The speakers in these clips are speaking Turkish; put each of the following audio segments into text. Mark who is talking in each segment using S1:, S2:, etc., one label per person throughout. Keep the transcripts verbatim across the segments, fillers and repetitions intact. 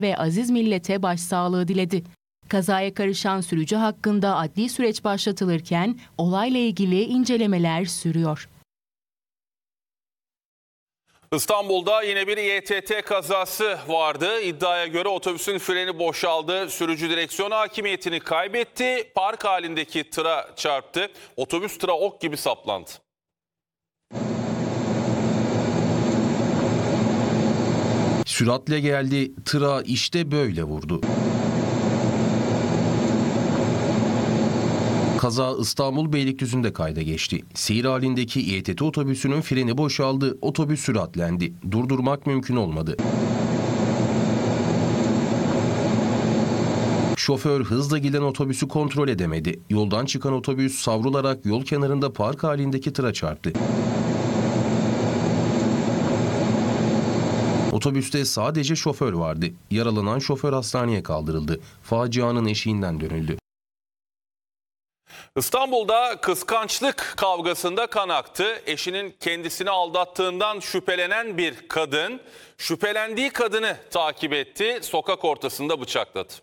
S1: ve aziz millete başsağlığı diledi. Kazaya karışan sürücü hakkında adli süreç başlatılırken olayla ilgili incelemeler sürüyor.
S2: İstanbul'da yine bir İ T T kazası vardı. İddiaya göre otobüsün freni boşaldı. Sürücü direksiyon hakimiyetini kaybetti. Park halindeki tıra çarptı. Otobüs tıra ok gibi saplandı.
S3: Süratle geldi, tıra işte böyle vurdu. Kaza İstanbul Beylikdüzü'nde kayda geçti. Seyir halindeki İ T T otobüsünün freni boşaldı, otobüs süratlendi. Durdurmak mümkün olmadı. Şoför hızla giden otobüsü kontrol edemedi. Yoldan çıkan otobüs savrularak yol kenarında park halindeki tıra çarptı. Otobüste sadece şoför vardı. Yaralanan şoför hastaneye kaldırıldı. Facianın eşiğinden dönüldü.
S2: İstanbul'da kıskançlık kavgasında kan aktı. Eşinin kendisini aldattığından şüphelenen bir kadın, şüphelendiği kadını takip etti, sokak ortasında bıçakladı.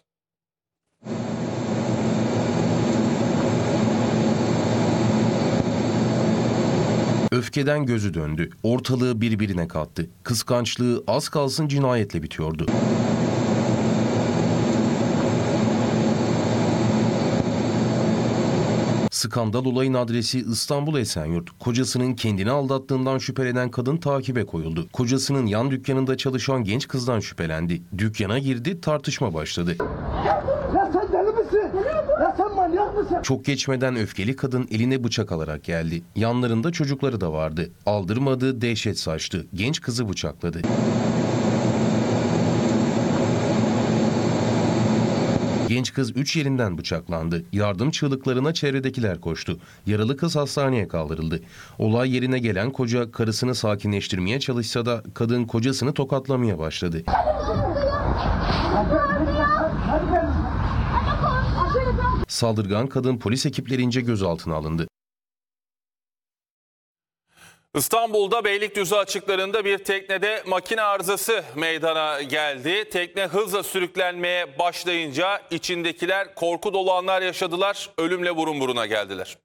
S3: Öfkeden gözü döndü. Ortalığı birbirine kattı. Kıskançlığı az kalsın cinayetle bitiyordu. Skandal olayın adresi İstanbul Esenyurt. Kocasının kendini aldattığından şüphelenen kadın takibe koyuldu. Kocasının yan dükkanında çalışan genç kızdan şüphelendi. Dükkana girdi, tartışma başladı.
S4: Ya sen deli misin? Ya sen manyak mısın?
S3: Çok geçmeden öfkeli kadın eline bıçak alarak geldi. Yanlarında çocukları da vardı. Aldırmadı, dehşet saçtı. Genç kızı bıçakladı. Genç kız üç yerinden bıçaklandı. Yardım çığlıklarına çevredekiler koştu. Yaralı kız hastaneye kaldırıldı. Olay yerine gelen koca karısını sakinleştirmeye çalışsa da kadın kocasını tokatlamaya başladı. Saldırgan kadın polis ekiplerince gözaltına alındı.
S2: İstanbul'da Beylikdüzü açıklarında bir teknede makine arızası meydana geldi. Tekne hızla sürüklenmeye başlayınca içindekiler korku dolu anlar yaşadılar. Ölümle burun buruna geldiler.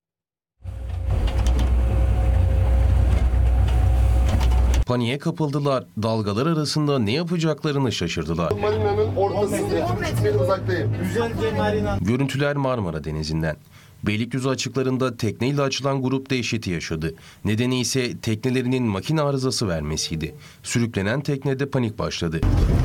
S3: Paniğe kapıldılar. Dalgalar arasında ne yapacaklarını şaşırdılar.
S5: Marina'nın ortasında küçük bir uzaktayım.
S4: Güzelce marina.
S3: Görüntüler Marmara Denizi'nden. Beylikdüzü açıklarında tekneyle açılan grup dehşeti yaşadı. Nedeni ise teknelerinin makine arızası vermesiydi. Sürüklenen teknede panik başladı.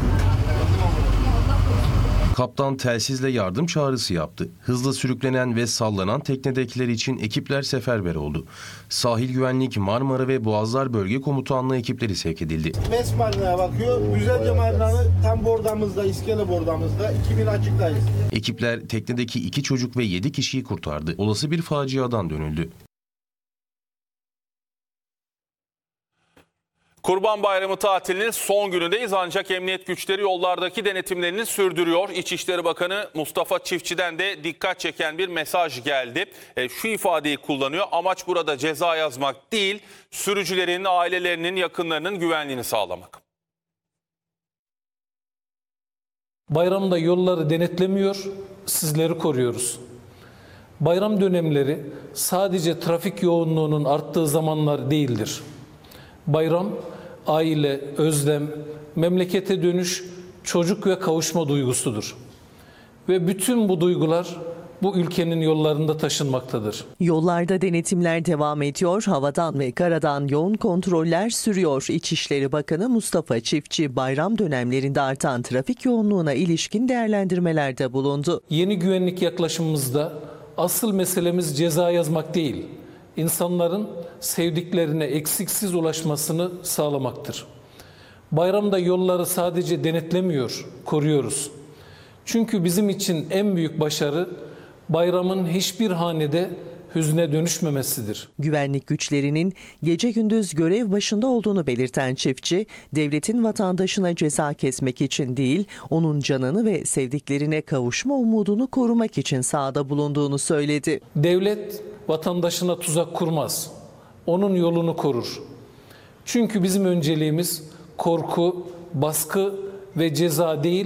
S3: Kaptan telsizle yardım çağrısı yaptı. Hızla sürüklenen ve sallanan teknedekiler için ekipler seferber oldu. Sahil Güvenlik, Marmara ve Boğazlar Bölge Komutanlığı ekipleri sevk edildi.
S4: Mes marinaya bakıyor. Güzelce marinanın tam bordamızda, iskele bordamızda. iki bin açıktayız.
S3: Ekipler teknedeki iki çocuk ve yedi kişiyi kurtardı. Olası bir faciadan dönüldü.
S2: Kurban Bayramı tatilinin son günündeyiz ancak emniyet güçleri yollardaki denetimlerini sürdürüyor. İçişleri Bakanı Mustafa Çiftçi'den de dikkat çeken bir mesaj geldi. E, şu ifadeyi kullanıyor. Amaç burada ceza yazmak değil, sürücülerin, ailelerinin, yakınlarının güvenliğini sağlamak.
S6: Bayramda yolları denetlemiyor, sizleri koruyoruz. Bayram dönemleri sadece trafik yoğunluğunun arttığı zamanlar değildir. Bayram, aile, özlem, memlekete dönüş, çocuk ve kavuşma duygusudur. Ve bütün bu duygular bu ülkenin yollarında taşınmaktadır.
S7: Yollarda denetimler devam ediyor, havadan ve karadan yoğun kontroller sürüyor. İçişleri Bakanı Mustafa Çiftçi, bayram dönemlerinde artan trafik yoğunluğuna ilişkin değerlendirmelerde bulundu.
S6: Yeni güvenlik yaklaşımımızda asıl meselemiz ceza yazmak değil, İnsanların sevdiklerine eksiksiz ulaşmasını sağlamaktır. Bayramda yolları sadece denetlemiyor, koruyoruz. Çünkü bizim için en büyük başarı bayramın hiçbir hanede hüzne dönüşmemesidir.
S7: Güvenlik güçlerinin gece gündüz görev başında olduğunu belirten Çiftçi, devletin vatandaşına ceza kesmek için değil, onun canını ve sevdiklerine kavuşma umudunu korumak için sahada bulunduğunu söyledi.
S6: Devlet vatandaşına tuzak kurmaz, onun yolunu korur. Çünkü bizim önceliğimiz korku, baskı ve ceza değil,